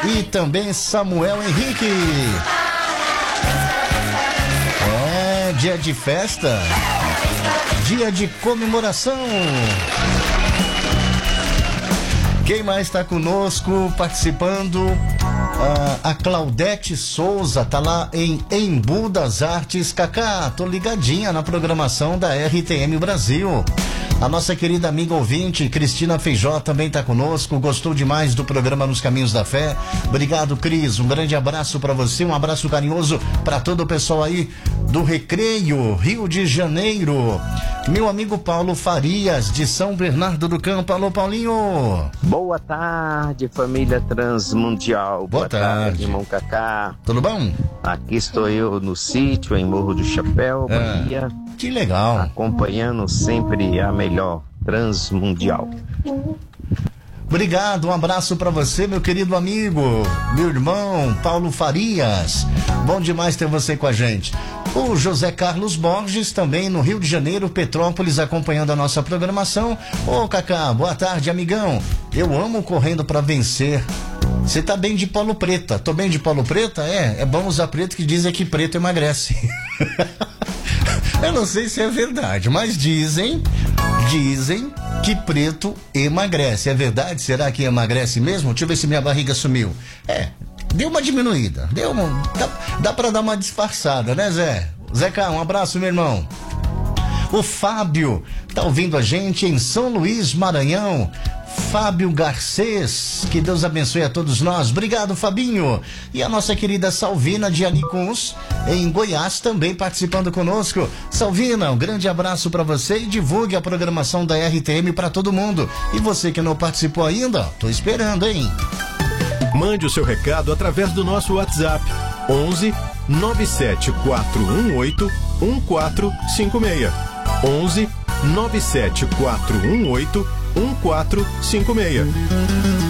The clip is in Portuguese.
e também Samuel Henrique. É dia de festa, dia de comemoração. Quem mais está conosco participando? A Claudete Souza tá lá em Embu das Artes. Cacá, tô ligadinha na programação da RTM Brasil. A nossa querida amiga ouvinte, Cristina Feijó, também está conosco. Gostou demais do programa Nos Caminhos da Fé. Obrigado, Cris. Um grande abraço para você, um abraço carinhoso para todo o pessoal aí do Recreio, Rio de Janeiro. Meu amigo Paulo Farias, de São Bernardo do Campo. Alô, Paulinho. Boa tarde, família Transmundial. Boa tarde, irmão Cacá. Tudo bom? Aqui estou eu no sítio, em Morro do Chapéu, Bahia. Que legal. Acompanhando sempre a melhor Transmundial. Obrigado, um abraço para você, meu querido amigo, meu irmão Paulo Farias. Bom demais ter você com a gente. O José Carlos Borges, também no Rio de Janeiro, Petrópolis, acompanhando a nossa programação. Ô, Cacá, boa tarde, amigão. Eu amo correndo para vencer. Você tá bem de polo preta? Tô bem de polo preta? É bom usar preto, que dizem que preto emagrece. Eu não sei se é verdade, mas dizem que preto emagrece. É verdade? Será que emagrece mesmo? Deixa eu ver se minha barriga sumiu. Deu uma diminuída. Dá pra dar uma disfarçada, né, Zé? Zeca, um abraço, meu irmão. O Fábio tá ouvindo a gente em São Luís, Maranhão. Fábio Garcês, que Deus abençoe a todos nós. Obrigado, Fabinho. E a nossa querida Salvina de Alicuns, em Goiás, também participando conosco. Salvina, um grande abraço para você e divulgue a programação da RTM para todo mundo. E você que não participou ainda, tô esperando, hein? Mande o seu recado através do nosso WhatsApp 11 97418 1456. 11 97418 1456.